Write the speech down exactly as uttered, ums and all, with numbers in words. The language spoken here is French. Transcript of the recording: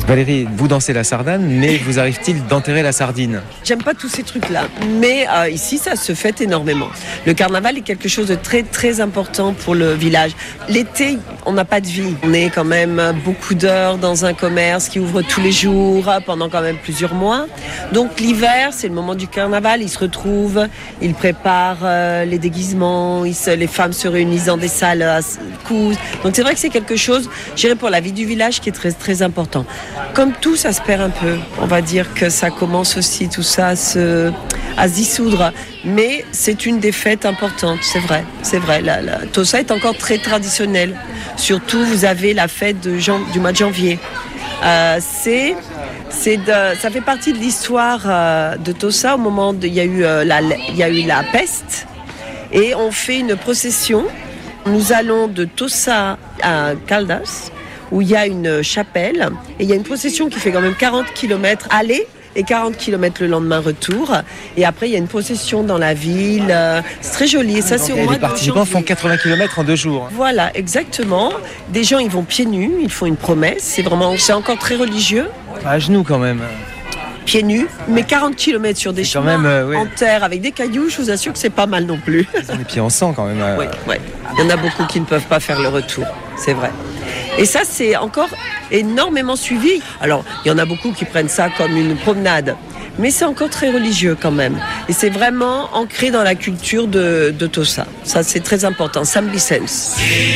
Valérie, vous dansez la sardane, mais vous arrive-t-il d'enterrer la sardine ? J'aime pas tous ces trucs-là, mais euh, ici ça se fête énormément. Le carnaval est quelque chose de très très important pour le village. L'été, on n'a pas de vie. On est quand même beaucoup d'heures dans un commerce qui ouvre tous les jours pendant quand même plusieurs mois. Donc l'hiver, c'est le moment du carnaval. Ils se retrouvent, ils préparent euh, les déguisements, ils se, les femmes se réunissent dans des salles à cousent. Donc c'est vrai que c'est quelque chose, je dirais, pour la vie du village qui est très très important. Comme tout, ça se perd un peu. On va dire que ça commence aussi tout ça à se, à se dissoudre. Mais c'est une des fêtes importantes, c'est vrai. C'est vrai. La, la Tossa est encore très traditionnelle. Surtout, vous avez la fête de jan- du mois de janvier. Euh, c'est, c'est de, ça fait partie de l'histoire euh, de Tossa au moment où il y a eu euh, la, il y a eu la peste. Et on fait une procession. Nous allons de Tossa à Caldas, où il y a une chapelle, et il y a une procession qui fait quand même quarante kilomètres aller et quarante kilomètres le lendemain retour. Et après, il y a une procession dans la ville. C'est très joli. Et ça, c'est au mois de Les participants font quatre-vingts kilomètres en deux jours. Voilà, exactement. Des gens, ils vont pieds nus, ils font une promesse. C'est vraiment, c'est encore très religieux. À genoux quand même. Pieds nus, mais quarante kilomètres sur des C'est quand chemins même, euh, ouais. en terre avec des cailloux, je vous assure que c'est pas mal non plus. Ils ont les pieds en sang quand même. Oui, oui. Il y en a beaucoup qui ne peuvent pas faire le retour, c'est vrai. Et ça, c'est encore énormément suivi. Alors, il y en a beaucoup qui prennent ça comme une promenade, mais c'est encore très religieux quand même. Et c'est vraiment ancré dans la culture de, de Tossa. Ça, c'est très important. Sam Vicens.